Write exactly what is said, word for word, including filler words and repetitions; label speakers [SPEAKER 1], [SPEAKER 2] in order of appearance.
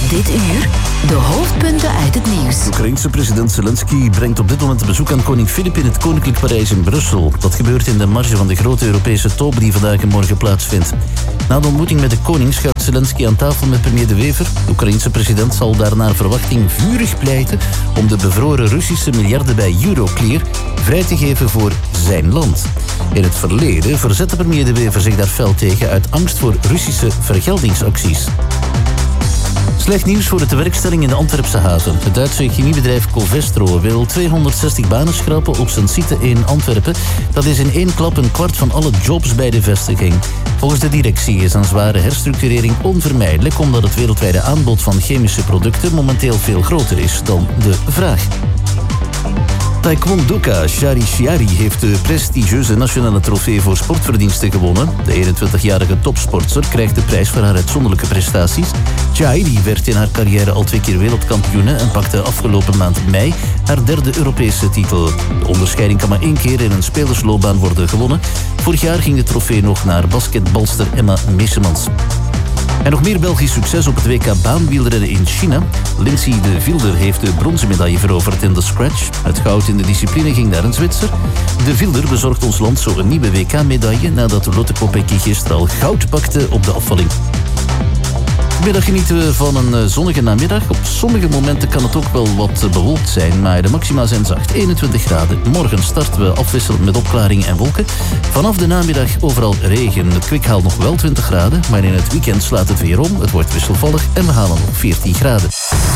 [SPEAKER 1] Dit uur de hoofdpunten uit het nieuws.
[SPEAKER 2] De Oekraïense president Zelensky brengt op dit moment een bezoek aan koning Filip in het Koninklijk Paleis in Brussel. Dat gebeurt in de marge van de grote Europese top die vandaag en morgen plaatsvindt. Na de ontmoeting met de koning schuift Zelensky aan tafel met premier De Wever. De Oekraïense president zal daar naar verwachting vurig pleiten om de bevroren Russische miljarden bij Euroclear vrij te geven voor zijn land. In het verleden verzette premier De Wever zich daar fel tegen uit angst voor Russische vergeldingsacties. Slecht nieuws voor de tewerkstelling in de Antwerpse haven. Het Duitse chemiebedrijf Covestro wil tweehonderdzestig banen schrappen op zijn site in Antwerpen. Dat is in één klap een kwart van alle jobs bij de vestiging. Volgens de directie is een zware herstructurering onvermijdelijk, omdat het wereldwijde aanbod van chemische producten momenteel veel groter is dan de vraag. Taekwondoka Shari Chiari heeft de prestigieuze nationale trofee voor sportverdiensten gewonnen. De eenentwintigjarige topsportster krijgt de prijs voor haar uitzonderlijke prestaties. Chiari werd in haar carrière al twee keer wereldkampioene en pakte afgelopen maand mei haar derde Europese titel. De onderscheiding kan maar één keer in een spelersloopbaan worden gewonnen. Vorig jaar ging de trofee nog naar basketbalster Emma Meesemans. En nog meer Belgisch succes op het W K baanwielrennen in China. Lindsay de Vilder heeft de bronzen medaille veroverd in de scratch. Het goud in de discipline ging naar een Zwitser. De Vilder bezorgt ons land zo een nieuwe W K-medaille nadat Lotte Kopecky gisteren al goud pakte op de afvalling. Vanmiddag genieten we van een zonnige namiddag. Op sommige momenten kan het ook wel wat bewolkt zijn, maar de maxima zijn zacht, eenentwintig graden. Morgen starten we afwisselend met opklaringen en wolken. Vanaf de namiddag overal regen. Het kwik haalt nog wel twintig graden, maar in het weekend slaat het weer om. Het wordt wisselvallig en we halen nog veertien graden.